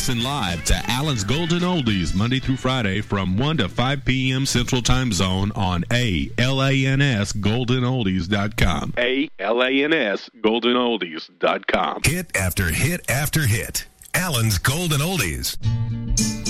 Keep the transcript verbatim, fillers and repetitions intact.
Listen live to Allen's Golden Oldies Monday through Friday from one to five p.m. Central Time Zone on A L A N S golden oldies dot com. A L A N S golden oldies dot com. Hit after hit after hit. Allen's Golden Oldies.